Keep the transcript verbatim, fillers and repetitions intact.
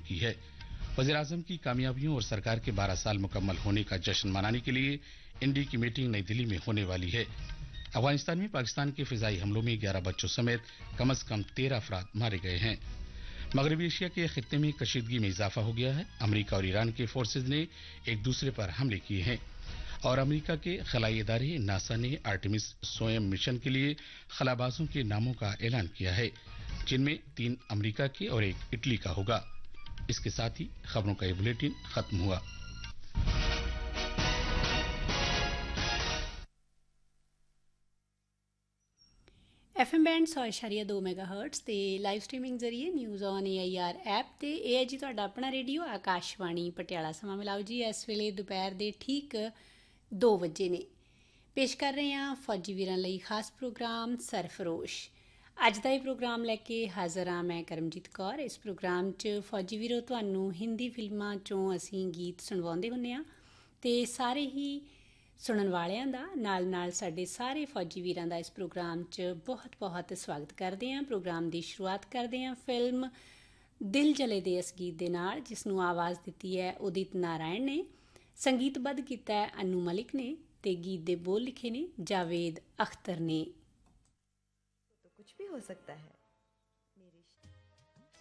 की है। वज़ीर-ए-आज़म की कामयाबियों और सरकार के बारह साल मुकम्मल होने का जश्न मनाने के लिए इंडी की मीटिंग नई दिल्ली में होने वाली है। अफगानिस्तान में पाकिस्तान के फिजाई हमलों में ग्यारह बच्चों समेत कम अज कम तेरह अफराद मारे गए हैं। मगरबी एशिया के खित्ते में कशीदगी में इजाफा हो गया है। अमेरिका और ईरान के फोर्सेज ने एक दूसरे पर हमले किए हैं और अमेरिका के खलाई इदारे नासा ने आर्टेमिस सोयम मिशन के लिए खलाबाजों के नामों का ऐलान किया है, जिनमें तीन अमेरिका के और एक इटली का होगा। इसके साथ ही खबरों का ये बुलेटिन खत्म हुआ। एफ एम बैंड सौ इशारिया दो मैगा हर्ट्स ਤੇ ਲਾਈਵ ਸਟ੍ਰੀਮਿੰਗ ਜ਼ਰੀਏ news on A I R app ਤੇ ਇਹ ਹੈ ਜੀ ਤੁਹਾਡਾ ਆਪਣਾ ਰੇਡੀਓ ਆਕਾਸ਼ਵਾਣੀ ਪਟਿਆਲਾ। ਸਮਾਂ ਮਿਲਾਓ ਜੀ ਇਸ ਵੇਲੇ ਦੁਪਹਿਰ ਦੇ ਠੀਕ ਦੋ ਵਜੇ ਨੇ। ਪੇਸ਼ ਕਰ ਰਹੇ ਹਾਂ ਫੌਜੀ ਵੀਰਾਂ ਲਈ ਖਾਸ ਪ੍ਰੋਗਰਾਮ ਸਰਫਰੋਸ਼। ਅੱਜ ਦਾ ਇਹ ਪ੍ਰੋਗਰਾਮ ਲੈ ਕੇ ਹਾਜ਼ਰ ਹਾਂ ਮੈਂ ਕਰਮਜੀਤ ਕੌਰ। ਇਸ ਪ੍ਰੋਗਰਾਮ 'ਚ ਫੌਜੀ ਵੀਰੋ ਤੁਹਾਨੂੰ ਹਿੰਦੀ ਫਿਲਮਾਂ 'ਚੋਂ ਅਸੀਂ ਗੀਤ ਸੁਣਵਾਉਂਦੇ ਹੁੰਦੇ ਹਾਂ ਤੇ ਸਾਰੇ ਹੀ ਸੁਣਨ ਵਾਲਿਆਂ ਦਾ ਨਾਲ ਨਾਲ ਸਾਡੇ ਸਾਰੇ ਫੌਜੀ ਵੀਰਾਂ ਦਾ ਇਸ ਪ੍ਰੋਗਰਾਮ 'ਚ ਬਹੁਤ ਬਹੁਤ ਸਵਾਗਤ ਕਰਦੇ ਹਾਂ। ਪ੍ਰੋਗਰਾਮ ਦੀ ਸ਼ੁਰੂਆਤ ਕਰਦੇ ਹਾਂ ਫਿਲਮ ਦਿਲ ਜਲੇ ਦੇ ਇਸ ਗੀਤ ਦੇ ਨਾਲ, ਜਿਸ ਨੂੰ ਆਵਾਜ਼ ਦਿੱਤੀ ਹੈ ਉਦਿਤ ਨਾਰਾਇਣ ਨੇ, ਸੰਗੀਤਬੱਧ ਕੀਤਾ ਹੈ ਅਨੂ ਮਲਿਕ ਨੇ ਤੇ ਗੀਤ ਦੇ ਬੋਲ ਲਿਖੇ ਨੇ ਜਾਵੇਦ ਅਖਤਰ ਨੇ। तो कुछ भी हो सकता है।